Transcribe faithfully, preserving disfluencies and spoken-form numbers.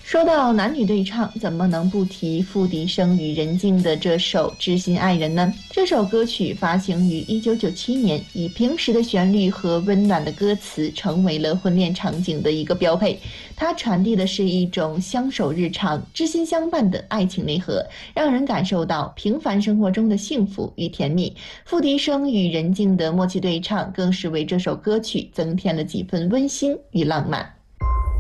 说到男女对唱，怎么能不提付笛声与任静的这首《知心爱人》呢？这首歌曲发行于一九九七年，以平实的旋律和温暖的歌词，成为了婚恋场景的一个标配。它传递的是一种相守日常、知心相伴的爱情内核，让人感受到平凡生活中的幸福与甜蜜。付笛声与任静的默契对唱，更是为这首歌曲增添了几分温馨与浪漫。